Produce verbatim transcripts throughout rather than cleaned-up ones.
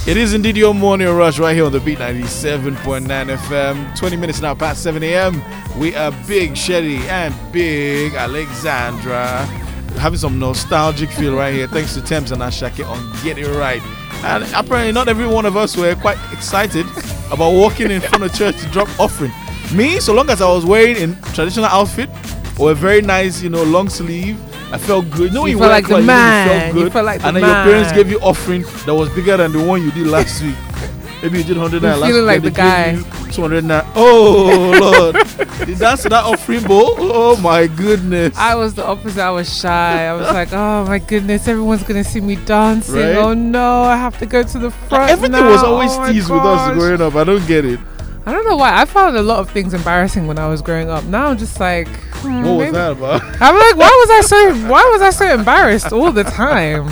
It is indeed your morning rush right here on the Beat ninety-seven point nine F M. twenty minutes now past seven a.m. We are Big Shelly and Big Alexandra. Having some nostalgic feel right here. Thanks to Thames and Ashake on Get It Right. And apparently not every one of us were quite excited about walking in front of church to drop offering. Me, so long as I was wearing a traditional outfit or a very nice, you know, long sleeve, I felt good. No, you, you felt like the man. You, felt good. You felt like the and then man. your parents gave you offering that was bigger than the one you did last week. Maybe you did one hundred nine last week. Feeling like the guy. two hundred nine. Oh, Lord. You danced to that offering bowl? Oh, my goodness. I was the opposite. I was shy. I was like, oh, my goodness. Everyone's going to see me dancing. Right? Oh, no. I have to go to the front. Everything now. was always oh teased with us growing up. I don't get it. I don't know why. I found a lot of things embarrassing when I was growing up. Now I'm just like, hmm, what was maybe. that about? I'm like, why was I so why was I so embarrassed all the time?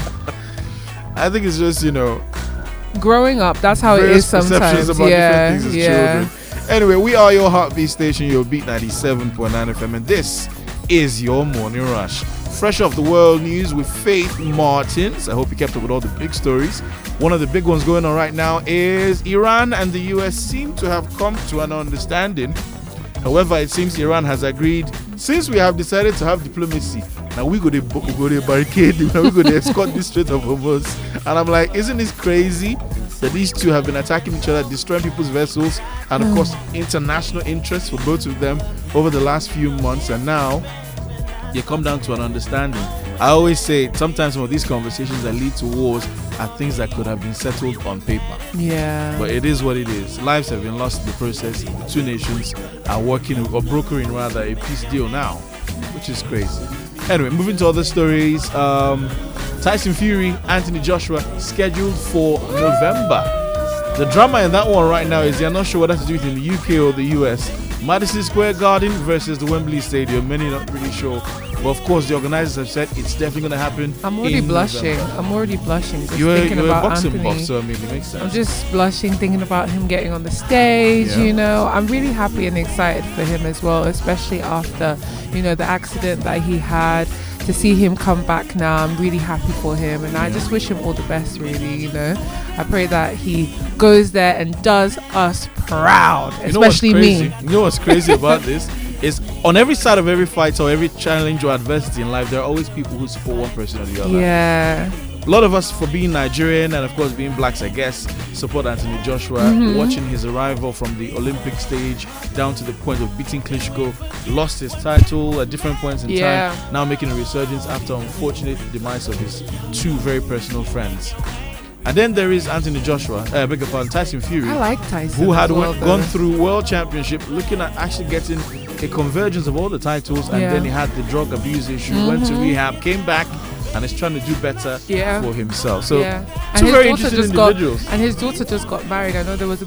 I think it's just, you know, growing up, that's how it is sometimes. About yeah, different things as yeah. children. Anyway, we are your heartbeat station, your Beat ninety-seven point nine F M, and this is your morning rush. Fresh off the world news with Faith Martins. I hope you kept up with all the big stories. One of the big ones going on right now is Iran and the U S seem to have come to an understanding. However, it seems Iran has agreed, since we have decided to have diplomacy, now we go to go to barricade, now we go to escort this Strait of Hormuz. And I'm like, isn't this crazy that these two have been attacking each other, destroying people's vessels, and of mm. course international interests for both of them over the last few months, and now you come down to an understanding. I always say sometimes some of these conversations that lead to wars are things that could have been settled on paper. Yeah. But it is what it is. Lives have been lost in the process. The two nations are working or brokering rather a peace deal now, which is crazy. Anyway, moving to other stories. Um, Tyson Fury, Anthony Joshua scheduled for November. The drama in that one right now is they're not sure whether to do it in the U K or the U S. Madison Square Garden versus the Wembley Stadium. Many not really sure. But of course, the organizers have said it's definitely going to happen. I'm already in blushing. November. I'm already blushing. Just you're thinking you're about a boxing Anthony. buff, so I mean, it makes sense. I'm just blushing, thinking about him getting on the stage. Yeah. You know, I'm really happy and excited for him as well, especially after, you know, the accident that he had. To see him come back now, I'm really happy for him, and I just wish him all the best. Really, you know, I pray that he goes there and does us proud, you know especially me. You know what's crazy about this is on every side of every fight or every challenge or adversity in life, there are always people who support one person or the other. Yeah. A lot of us, for being Nigerian and of course being blacks, I guess, support Anthony Joshua. Mm-hmm. Watching his arrival from the Olympic stage down to the point of beating Klitschko, lost his title at different points in yeah. time, now making a resurgence after unfortunate demise of his two very personal friends. And then there is Anthony Joshua, uh, beg your pardon, Tyson Fury. I like Tyson. Who had well, went, gone through World Championship, looking at actually getting a convergence of all the titles, and yeah. then he had the drug abuse issue, mm-hmm. went to rehab, came back, and is trying to do better yeah. for himself. So, yeah. two and very his interesting just individuals. Got, and his daughter just got married. I know there was a